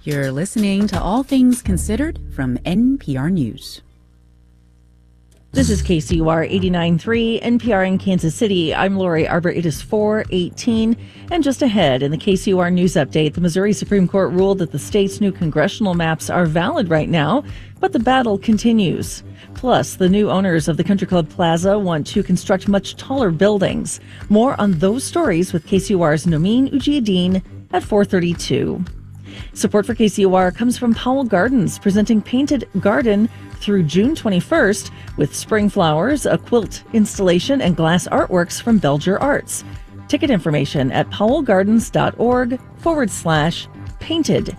You're listening to All Things Considered from NPR News. This is KCUR 89.3, NPR in Kansas City. I'm Lori Arbor. It is 4:18. And just ahead in the KCUR News Update, the Missouri Supreme Court ruled that the state's new congressional maps are valid right now, but the battle continues. Plus, the new owners of the Country Club Plaza want to construct much taller buildings. More on those stories with KCUR's Nomin Ujiyediin at 4:32. Support for KCUR comes from Powell Gardens, presenting Painted Garden through June 21st with spring flowers, a quilt installation, and glass artworks from Belger Arts. Ticket information at powellgardens.org/painted.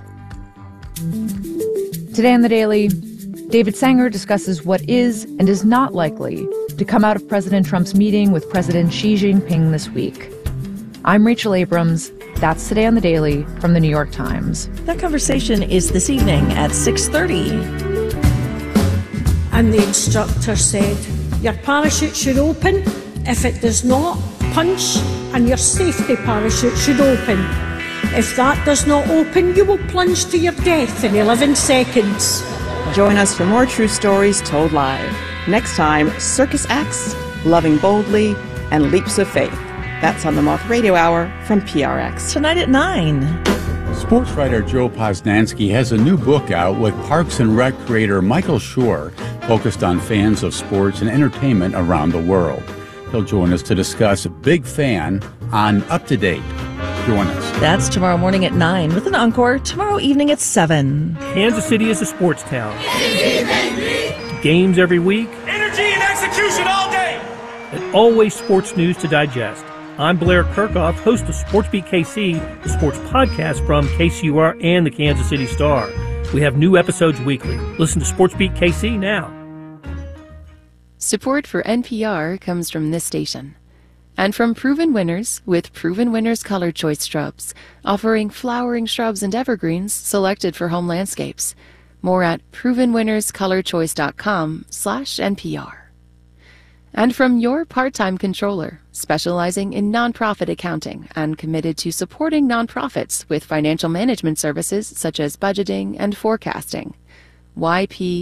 Today on The Daily, David Sanger discusses what is and is not likely to come out of President Trump's meeting with President Xi Jinping this week. I'm Rachel Abrams. That's Today on The Daily from The New York Times. That conversation is this evening at 6:30. And the instructor said, your parachute should open. If it does not, punch, and your safety parachute should open. If that does not open, you will plunge to your death in 11 seconds. Join us for more true stories told live. Next time, circus acts, loving boldly, and leaps of faith. That's on the Moth Radio Hour from PRX. Tonight at 9. Sports writer Joe Posnanski has a new book out with Parks and Rec creator Michael Schur, focused on fans of sports and entertainment around the world. He'll join us to discuss Big Fan on Up to Date. Join us. That's tomorrow morning at 9 with an encore tomorrow evening at 7. Kansas City is a sports town. Games every week. Energy and execution all day. And always sports news to digest. I'm Blair Kirchhoff, host of Sports Beat KC, the sports podcast from KCUR and the Kansas City Star. We have new episodes weekly. Listen to Sports Beat KC now. Support for NPR comes from this station and from Proven Winners with Proven Winners Color Choice Shrubs, offering flowering shrubs and evergreens selected for home landscapes. More at provenwinnerscolorchoice.com/NPR. And from Your Part-Time Controller, specializing in nonprofit accounting and committed to supporting nonprofits with financial management services such as budgeting and forecasting. YP